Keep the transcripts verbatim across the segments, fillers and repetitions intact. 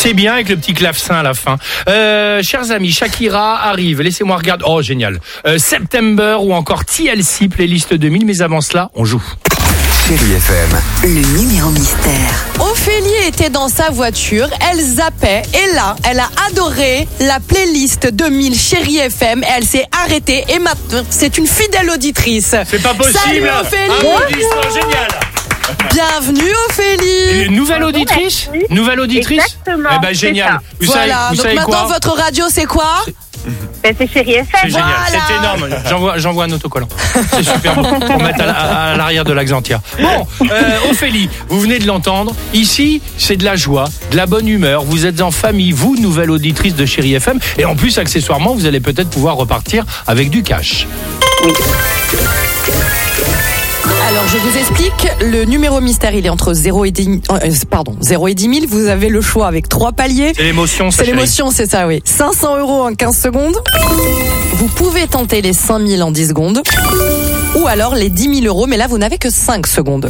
C'est bien avec le petit clavecin à la fin. Euh, chers amis, Shakira arrive. Laissez-moi regarder. Oh, génial. Euh, September ou encore T L C, playlist deux mille. Mais avant cela, on joue. Chérie F M. Le numéro mystère. Ophélie était dans sa voiture, elle zappait et là, elle a adoré la playlist deux mille Chérie F M et elle s'est arrêtée et maintenant, c'est une fidèle auditrice. C'est pas possible. Salut Ophélie. Applaudissements, génial. Bienvenue Ophélie. Une nouvelle auditrice Merci. Nouvelle auditrice. Exactement, Eh ben c'est génial. ça. Vous Voilà, savez, vous donc savez maintenant quoi votre radio c'est quoi? Ben, c'est Chérie F M. C'est génial, Voilà. c'est énorme. J'envoie, j'envoie un autocollant. C'est super bon pour mettre à, à- à l'arrière de l'Axantia. Bon, euh, Ophélie, vous venez de l'entendre. Ici, c'est de la joie, de la bonne humeur. Vous êtes en famille, vous, nouvelle auditrice de Chérie F M. Et en plus, accessoirement, vous allez peut-être pouvoir repartir avec du cash. Alors je vous explique, le numéro mystère il est entre zéro et dix, euh, pardon, zéro et dix mille, vous avez le choix avec trois paliers. C'est l'émotion, ça, C'est chérie. l'émotion, c'est ça, oui. cinq cents euros en quinze secondes. Vous pouvez tenter les cinq mille en dix secondes. Ou alors les dix mille euros, mais là vous n'avez que cinq secondes.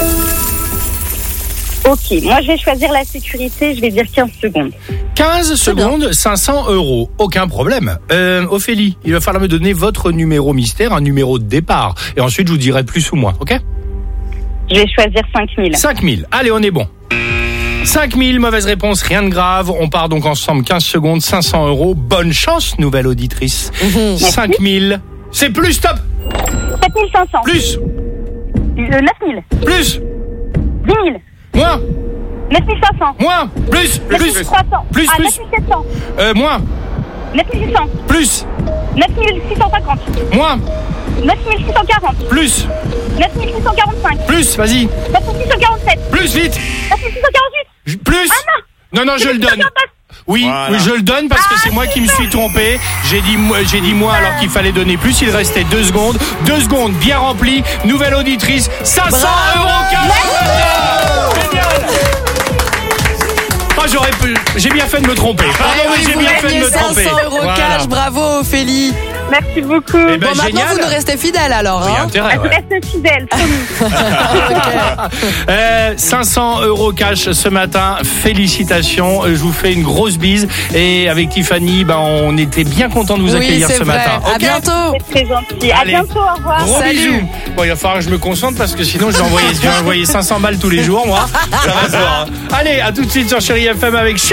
Ok, moi je vais choisir la sécurité, je vais dire quinze secondes. quinze secondes, cinq cents euros. Aucun problème. Euh, Ophélie, il va falloir me donner votre numéro mystère, un numéro de départ. Et ensuite, je vous dirai plus ou moins, ok? Je vais choisir cinq mille. cinq mille. Allez, on est bon. cinq mille, mauvaise réponse, rien de grave. On part donc ensemble quinze secondes, cinq cents euros. Bonne chance, nouvelle auditrice. cinq mille. C'est plus, stop. sept mille cinq cents. Plus. Euh, neuf mille. Plus. dix mille. Moins. neuf mille cinq cents. Moins. Plus. neuf mille Plus. trois cents. Plus, Ah, plus. neuf mille sept cents. Euh, moins. neuf mille huit cents. Plus. neuf mille six cent cinquante. Moins. neuf mille six cent quarante. Plus. neuf mille six cent quarante-cinq. Plus. Vas-y. neuf mille six cent quarante-sept. Plus, vite. neuf mille six cent quarante-huit. Plus. Non, non, je le donne. Oui, Voilà. oui, je le donne parce que c'est moi qui me suis trompé. J'ai dit, moi- j'ai dit moi alors qu'il fallait donner plus. Il restait deux secondes. Deux secondes bien remplies. Nouvelle auditrice. cinq cents Bravo. euros cash. Génial. Oh, j'aurais pu. J'ai bien fait de me tromper. Pardon, Eh mais oui, j'ai vous bien fait de gagnez me tromper. cinq cents euros Voilà. cash, bravo Ophélie. Merci beaucoup. Eh ben, Bon, maintenant génial. vous nous restez fidèles alors. Il y a Hein. intérêt, Je ouais. reste fidèle. promis. Euh, cinq cents euros cash ce matin. Félicitations. Je vous fais une grosse bise. Et avec Tiffany, ben, on était bien content de vous Oui, accueillir c'est ce vrai. matin. À Ok. bientôt. C'est très gentil. À Allez. bientôt, au revoir. Gros Salut. bisous. Bon, il va falloir que je me concentre parce que sinon je vais envoyer, je vais envoyer cinq cents balles tous les jours, moi. Ça va se voir. Allez, à tout de suite sur Chérie F M avec